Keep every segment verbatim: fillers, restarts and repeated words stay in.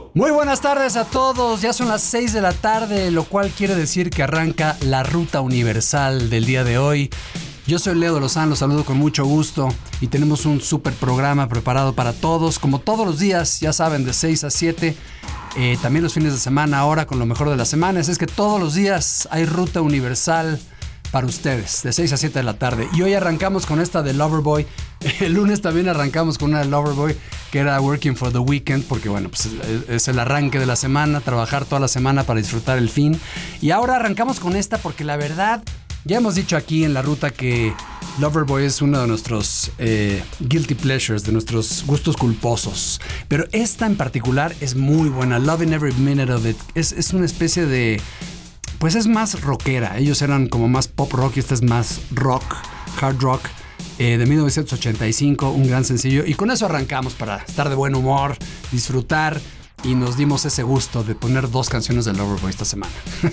Muy buenas tardes a todos, ya son las seis de la tarde, lo cual quiere decir que arranca la ruta universal del día de hoy. Yo soy Leo de Lozán, los saludo con mucho gusto y tenemos un súper programa preparado para todos, como todos los días, ya saben, de seis a siete, eh, también los fines de semana ahora con lo mejor de las semanas, es que todos los días hay ruta universal para ustedes, de seis a siete de la tarde. Y hoy arrancamos con esta de Loverboy. El lunes también arrancamos con una de Loverboy, que era Working for the Weekend, porque bueno, pues es el arranque de la semana, trabajar toda la semana para disfrutar el fin. Y ahora arrancamos con esta porque la verdad, ya hemos dicho aquí en la ruta que Loverboy es uno de nuestros eh, guilty pleasures, de nuestros gustos culposos. Pero esta en particular es muy buena, Loving Every Minute of It. Es, es una especie de... Pues es más rockera, ellos eran como más pop rock y esta es más rock, hard rock, eh, de mil novecientos ochenta y cinco, un gran sencillo. Y con eso arrancamos para estar de buen humor, disfrutar, y nos dimos ese gusto de poner dos canciones de Loverboy esta semana.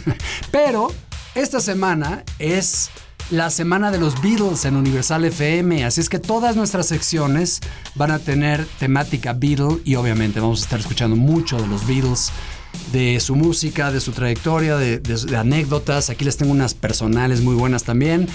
Pero esta semana es la semana de los Beatles en Universal F M, así es que todas nuestras secciones van a tener temática Beatle y obviamente vamos a estar escuchando mucho de los Beatles, de su música, de su trayectoria, de, de, de anécdotas. Aquí les tengo unas personales muy buenas también.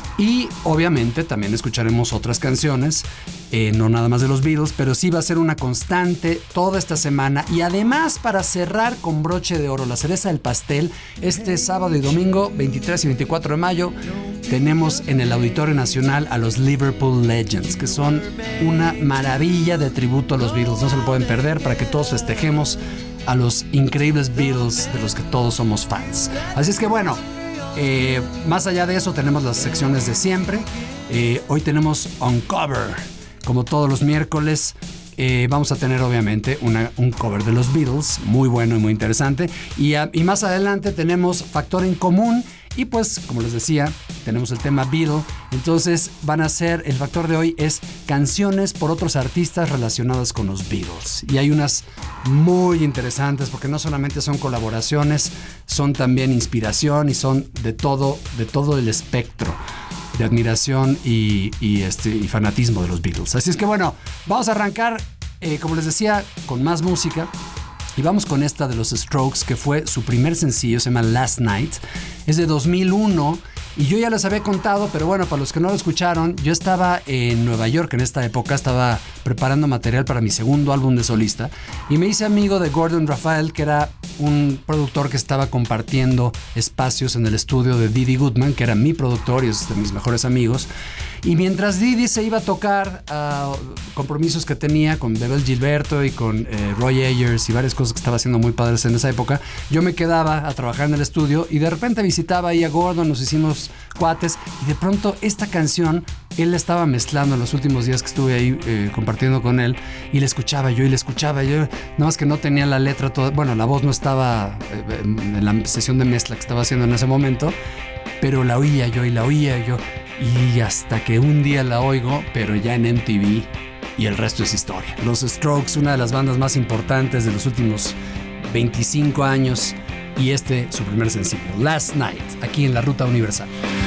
Y obviamente también escucharemos otras canciones, eh, no nada más de los Beatles, pero sí va a ser una constante toda esta semana. Y además, para cerrar con broche de oro, la cereza del pastel, este sábado y domingo, veintitrés y veinticuatro de mayo, tenemos en el Auditorio Nacional a los Liverpool Legends, que son una maravilla de tributo a los Beatles. No se lo pueden perder, para que todos festejemos a los increíbles Beatles de los que todos somos fans. Así es que bueno, eh, más allá de eso tenemos las secciones de siempre. Eh, hoy tenemos Uncover, como todos los miércoles. Eh, vamos a tener obviamente una, un cover de los Beatles, muy bueno y muy interesante. Y, a, y más adelante tenemos Factor en Común. Y pues, como les decía, tenemos el tema Beatle. Entonces van a ser, el factor de hoy es canciones por otros artistas relacionadas con los Beatles. Y hay unas muy interesantes porque no solamente son colaboraciones, son también inspiración y son de todo, de todo el espectro de admiración y, y, este, y fanatismo de los Beatles. Así es que bueno, vamos a arrancar, eh, como les decía, con más música. Y vamos con esta de los Strokes, que fue su primer sencillo, se llama Last Night. Es de dos mil uno y yo ya les había contado, pero bueno, para los que no lo escucharon, yo estaba en Nueva York en esta época, estaba preparando material para mi segundo álbum de solista y me hice amigo de Gordon Raphael, que era un productor que estaba compartiendo espacios en el estudio de Didi Goodman, que era mi productor y es de mis mejores amigos. Y mientras Didi se iba a tocar uh, compromisos que tenía con Bebel Gilberto y con eh, Roy Ayers y varias cosas que estaba haciendo muy padres en esa época, yo me quedaba a trabajar en el estudio y de repente visitaba ahí a Gordon, nos hicimos cuates y de pronto esta canción él la estaba mezclando en los últimos días que estuve ahí eh, compartiendo con él y la escuchaba yo y la escuchaba yo, nada más que no tenía la letra toda, bueno, la voz no estaba eh, en la sesión de mezcla que estaba haciendo en ese momento, pero la oía yo y la oía yo. Y hasta que un día la oigo, pero ya en M T V, y el resto es historia. Los Strokes, una de las bandas más importantes de los últimos veinticinco años, y este, su primer sencillo, Last Night, aquí en la Ruta Universal.